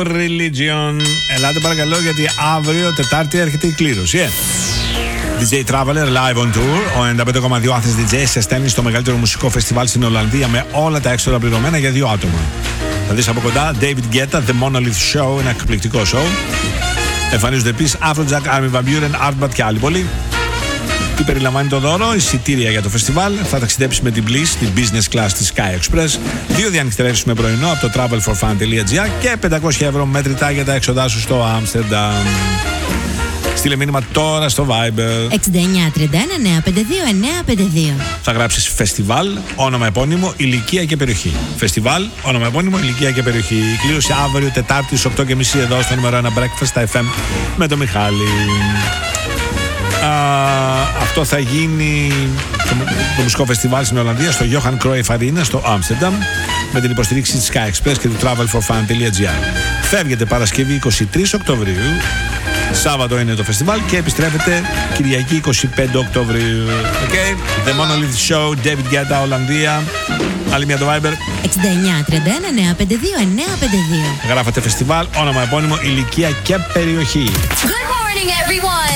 Religion. Ελάτε παρακαλώ, γιατί αύριο Τετάρτη έρχεται η κλήρωση. DJ Traveler live on tour. Ο 95,2 Athens DJ σε στέλνει στο μεγαλύτερο μουσικό φεστιβάλ στην Ολλανδία με όλα τα έξοδα πληρωμένα για 2 άτομα. Θα δεις από κοντά David Guetta, The Monolith Show, ένα εκπληκτικό show. Εμφανίζονται επίσης Afrojack, Armin van Buuren, Artbat και άλλοι πολλοί. Τι περιλαμβάνει το δώρο? Εισιτήρια για το φεστιβάλ. Θα ταξιδέψεις με την Bliss, την business class της Sky Express. 2 διανυκτερεύσεις με πρωινό από το travelforfun.gr και 500€ μέτρητά για τα έξοδά σου στο Άμστερνταμ. Στείλε μήνυμα τώρα στο Viber 6931 952 952. Θα γράψεις φεστιβάλ, όνομα επώνυμο, ηλικία και περιοχή. Φεστιβάλ, όνομα επώνυμο, ηλικία και περιοχή. Η κλήρωση αύριο Τετάρτη στις 8.30 εδώ στο νούμερο 1 Breakfast στα FM με τον Μιχάλη. Αυτό θα γίνει το μουσικό φεστιβάλ στην Ολλανδία στο Johan Cruyff Arena στο Άμστερνταμ με την υποστηρίξη της Sky Express και του travelforfun.gr. Φεύγετε Παρασκευή 23 Οκτωβρίου, Σάββατο είναι το φεστιβάλ και επιστρέφετε Κυριακή 25 Οκτωβρίου. Okay. The Monolith Show, David Guetta, Ολλανδία. Άλλη μια το Viber 6931 952 952. Γράφατε φεστιβάλ, όνομα επώνυμο, ηλικία και περιοχή. Good morning everyone.